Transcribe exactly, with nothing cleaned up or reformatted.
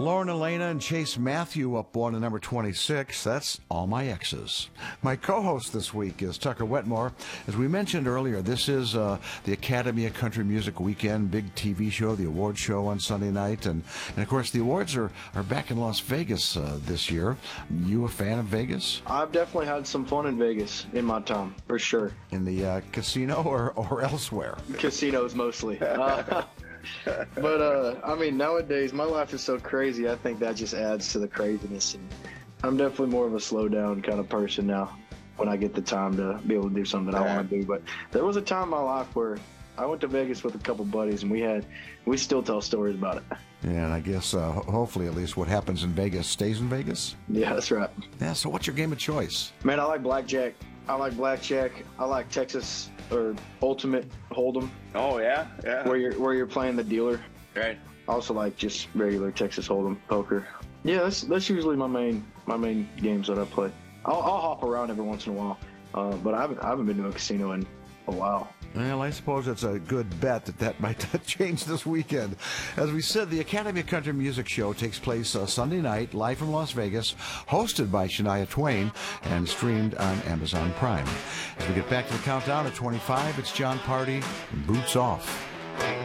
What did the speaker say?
Lauren Elena and Chase Matthew up one to number twenty-six. That's All My Exes. My co-host this week is Tucker Wetmore. As we mentioned earlier, this is uh, the Academy of Country Music weekend, big T V show, the award show on Sunday night. And, and of course, the awards are, are back in Las Vegas uh, this year. You a fan of Vegas? I've definitely had some fun in Vegas in my time, for sure. In the uh, casino or, or elsewhere? Casinos mostly. Uh, but, uh, I mean, nowadays, my life is so crazy, I think that just adds to the craziness. And I'm definitely more of a slow down kind of person now when I get the time to be able to do something I want to do. But there was a time in my life where I went to Vegas with a couple buddies, and we had, we still tell stories about it. Yeah, and I guess uh, hopefully at least what happens in Vegas stays in Vegas? Yeah, that's right. Yeah, so what's your game of choice? Man, I like blackjack. I like blackjack. I like Texas or Ultimate Hold'em. Oh, yeah? Yeah. Where you're, where you're playing the dealer. Right. I also like just regular Texas Hold'em poker. Yeah, that's that's usually my main my main games that I play. I'll, I'll hop around every once in a while, uh, but I haven't, I haven't been to a casino in a while. Well, I suppose it's a good bet that that might change this weekend. As we said, the Academy of Country Music show takes place uh, Sunday night, live from Las Vegas, hosted by Shania Twain, and streamed on Amazon Prime. As we get back to the countdown at twenty-five, it's John Party, Boots Off.